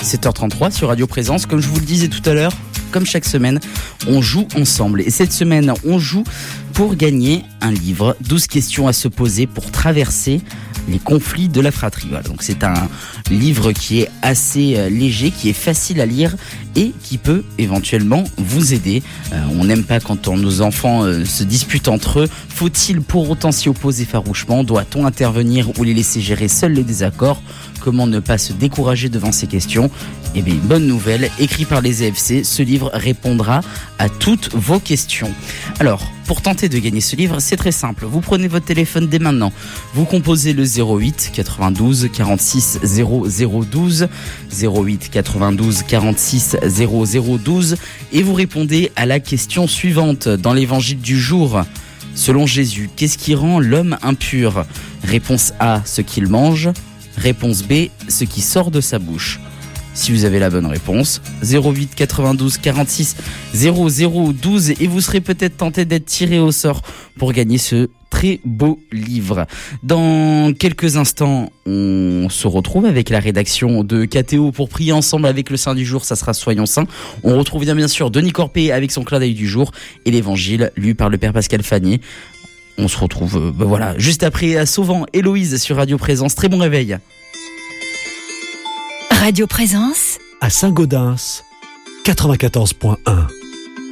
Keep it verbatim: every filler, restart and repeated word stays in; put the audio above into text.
sept heures trente-trois sur Radio Présence. Comme je vous le disais tout à l'heure, comme chaque semaine, on joue ensemble. Et cette semaine, on joue pour gagner un livre. douze questions à se poser pour traverser les conflits de la fratrie. Voilà, donc c'est un livre qui est assez euh, léger, qui est facile à lire et qui peut éventuellement vous aider. Euh, on n'aime pas quand on, nos enfants euh, se disputent entre eux. Faut-il pour autant s'y opposer farouchement ? Doit-on intervenir ou les laisser gérer seuls les désaccords ? Comment ne pas se décourager devant ces questions ? Eh bien, bonne nouvelle, écrit par les A F C, ce livre répondra à toutes vos questions. Alors, pour tenter de gagner ce livre, c'est très simple. Vous prenez votre téléphone dès maintenant. Vous composez le zéro huit quatre-vingt-douze quarante-six zéro zéro douze, zéro huit quatre-vingt-douze quarante-six zéro zéro douze et vous répondez à la question suivante. Dans l'évangile du jour, selon Jésus, qu'est-ce qui rend l'homme impur ? Réponse A, ce qu'il mange. Réponse B, ce qui sort de sa bouche. Si vous avez la bonne réponse, zéro huit quatre-vingt-douze quarante-six zéro zéro douze et vous serez peut-être tenté d'être tiré au sort pour gagner ce très beau livre. Dans quelques instants, on se retrouve avec la rédaction de K T O pour prier ensemble avec le Saint du jour, ça sera Soyons Saints. On retrouve bien, bien sûr Denis Corpé avec son clin d'œil du jour et l'évangile lu par le Père Pascal Fagné. On se retrouve euh, ben voilà, juste après à Sauvant, Héloïse sur Radio Présence. Très bon réveil. Radio Présence à Saint-Gaudens, quatre-vingt-quatorze point un.